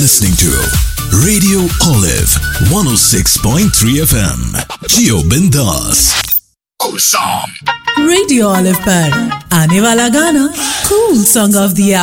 listening to Radio Olive 106.3 FM. Jio Bindas. Awesome. Radio olive पर आने वाला गाना कूल सॉन्ग ऑफ द